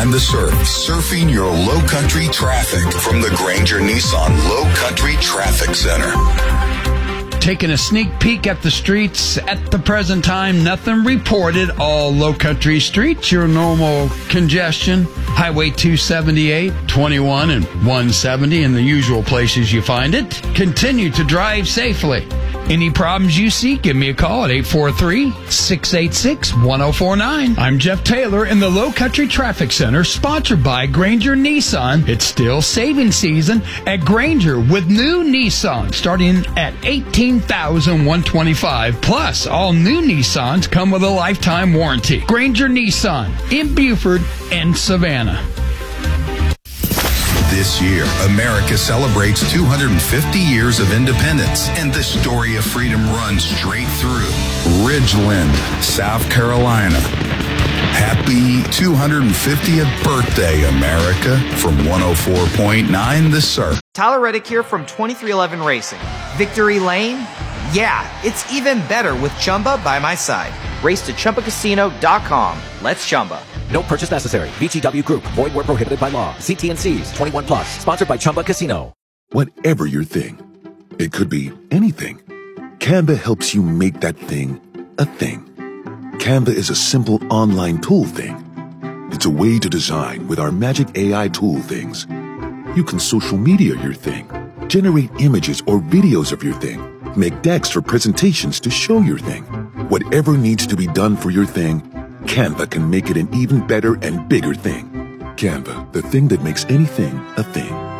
and the surf. Surfing your low country traffic from the Granger Nissan Low Country Traffic Center. Taking a sneak peek at the streets at the present time, nothing reported. All low country streets, your normal congestion. Highway 278, 21, and 170 in the usual places you find it. Continue to drive safely. Any problems you see, give me a call at 843-686-1049. I'm Jeff Taylor in the Low Country Traffic Center, sponsored by Granger Nissan. It's still saving season at Granger with new Nissan starting at $18,125. Plus, all new Nissans come with a lifetime warranty. Granger Nissan in Buford and Savannah. This year, America celebrates 250 years of independence, and the story of freedom runs straight through Ridgeland, South Carolina. Happy 250th birthday, America, from 104.9 The Surf. Tyler Reddick here from 2311 Racing. Victory Lane? Yeah, it's even better with Chumba by my side. Race to ChumbaCasino.com. Let's Chumba. No purchase necessary. VGW Group. Void where prohibited by law. See T&Cs. 21 plus. Sponsored by Chumba Casino. Whatever your thing, it could be anything. Canva helps you make that thing a thing. Canva is a simple online tool thing. It's a way to design with our magic AI tool things. You can social media your thing, generate images or videos of your thing, make decks for presentations to show your thing. Whatever needs to be done for your thing, Canva can make it an even better and bigger thing. Canva, the thing that makes anything a thing.